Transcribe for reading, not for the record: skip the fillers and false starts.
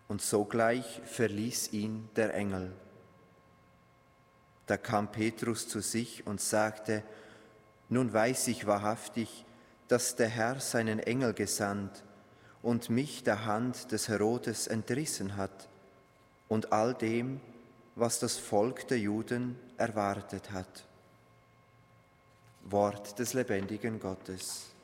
und sogleich verließ ihn der Engel. Da kam Petrus zu sich und sagte: Nun weiß ich wahrhaftig, dass der Herr seinen Engel gesandt und mich der Hand des Herodes entrissen hat und all dem, was das Volk der Juden erwartet hat. Wort des lebendigen Gottes.